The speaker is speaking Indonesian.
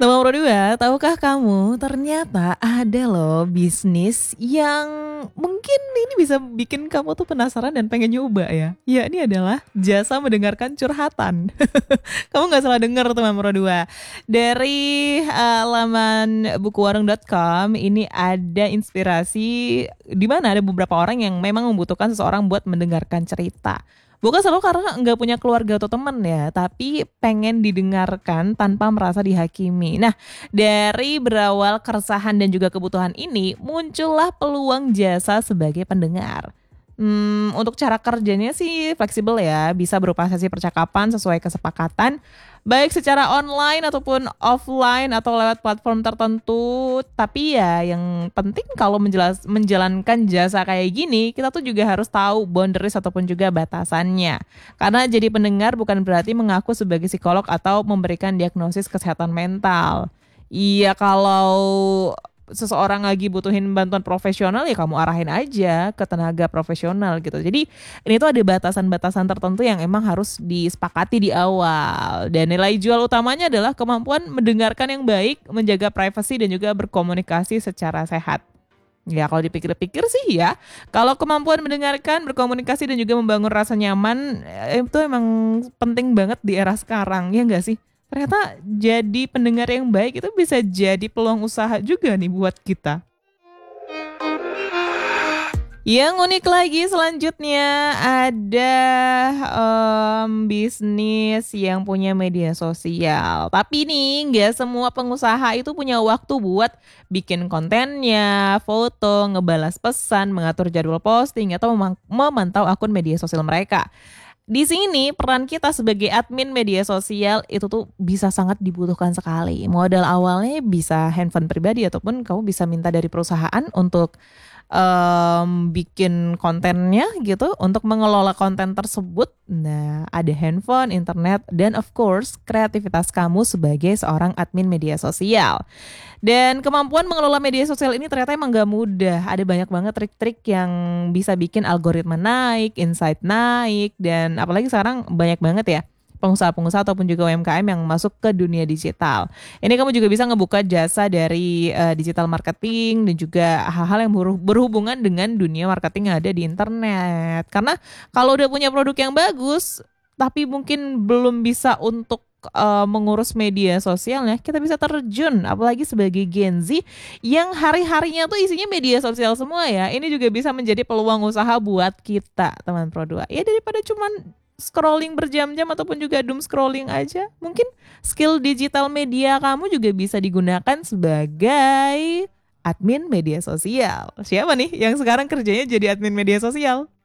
Teman Pro 2, tahukah kamu ternyata ada loh bisnis yang mungkin ini bisa bikin kamu tuh penasaran dan pengen nyoba ya. Ya, ini adalah jasa mendengarkan curhatan. Kamu nggak salah dengar teman Pro 2. Dari laman bukuwarung.com ini ada inspirasi di mana ada beberapa orang yang memang membutuhkan seseorang buat mendengarkan cerita. Bukan selalu karena nggak punya keluarga atau teman ya, tapi pengen didengarkan tanpa merasa dihakimi. Nah, dari berawal keresahan dan juga kebutuhan ini, muncullah peluang jasa sebagai pendengar. Untuk cara kerjanya sih fleksibel ya, bisa berupa sesi percakapan sesuai kesepakatan, baik secara online ataupun offline atau lewat platform tertentu. Tapi ya yang penting kalau menjalankan jasa kayak gini, kita tuh juga harus tahu boundaries ataupun juga batasannya. Karena jadi pendengar bukan berarti mengaku sebagai psikolog atau memberikan diagnosis kesehatan mental. Iya, kalau seseorang lagi butuhin bantuan profesional ya kamu arahin aja ke tenaga profesional gitu. Jadi ini tuh ada batasan-batasan tertentu yang emang harus disepakati di awal. Dan nilai jual utamanya adalah kemampuan mendengarkan yang baik, menjaga privasi dan juga berkomunikasi secara sehat. Ya kalau dipikir-pikir sih ya, kalau kemampuan mendengarkan, berkomunikasi dan juga membangun rasa nyaman itu emang penting banget di era sekarang, ya enggak sih? Ternyata jadi pendengar yang baik itu bisa jadi peluang usaha juga nih buat kita. Yang unik lagi selanjutnya ada bisnis yang punya media sosial. Tapi nih nggak semua pengusaha itu punya waktu buat bikin kontennya, foto, ngebalas pesan, mengatur jadwal posting, atau memantau akun media sosial mereka. Di sini peran kita sebagai admin media sosial itu tuh bisa sangat dibutuhkan sekali. Modal awalnya bisa handphone pribadi ataupun kamu bisa minta dari perusahaan untuk bikin kontennya gitu untuk mengelola konten tersebut. Nah, ada handphone, internet, dan of course kreativitas kamu sebagai seorang admin media sosial. Dan kemampuan mengelola media sosial ini ternyata emang gak mudah. Ada banyak banget trik-trik yang bisa bikin algoritma naik, insight naik, dan apalagi sekarang banyak banget ya pengusaha-pengusaha ataupun juga UMKM yang masuk ke dunia digital. Ini kamu juga bisa ngebuka jasa dari digital marketing dan juga hal-hal yang berhubungan dengan dunia marketing yang ada di internet. Karena kalau udah punya produk yang bagus, tapi mungkin belum bisa untuk mengurus media sosialnya, kita bisa terjun apalagi sebagai Gen Z yang hari-harinya tuh isinya media sosial semua ya. Ini juga bisa menjadi peluang usaha buat kita teman Pro 2. Ya daripada cuman scrolling berjam-jam ataupun juga doom scrolling aja, mungkin skill digital media kamu juga bisa digunakan sebagai admin media sosial. Siapa nih yang sekarang kerjanya jadi admin media sosial?